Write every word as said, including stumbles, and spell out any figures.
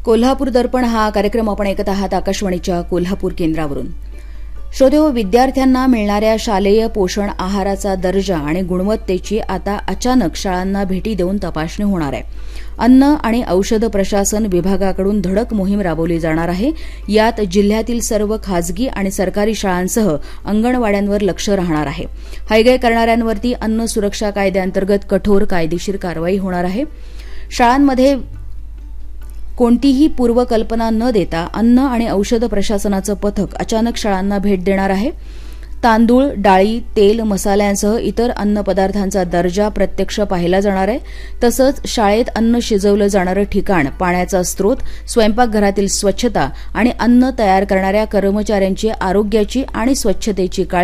कोल्हापूर दर्पण हा कार्यक्रम आपण ऐकत आहात आकाशवाणीच्या कोल्हापूर केंद्रावरून. श्रोतेहो, विद्यार्थ्यांना मिळणाऱ्या शालेय पोषण आहाराचा दर्जा आणि गुणवत्तेची आता अचानक शाळांना भेटी देऊन तपासणी होणार आहे. अन्न आणि औषध प्रशासन विभागाकडून धडक मोहीम राबवली जाणार आहे. यात जिल्ह्यातील सर्व खासगी आणि सरकारी शाळांसह अंगणवाड्यांवर लक्ष राहणार आहे. हयगय करणाऱ्यांवरती अन्न सुरक्षा कायद्याअंतर्गत कठोर कायदेशीर कारवाई होणार आहे. शाळांमध्ये कोणतीही पूर्वकल्पना न देता अन्न आणि औषध प्रशासनाचं पथक अचानक शाळांना भेट देणार आहे. तांदूळ, डाळी, तेल, मसाल्यांसह इतर अन्नपदार्थांचा दर्जा प्रत्यक्ष पाहिला जाणार आहे. तसंच शाळेत अन्न शिजवलं जाणारं ठिकाण, पाण्याचा स्रोत, स्वयंपाकघरातील स्वच्छता आणि अन्न तयार करणाऱ्या कर्मचाऱ्यांची आरोग्याची आणि स्वच्छतेची काळजी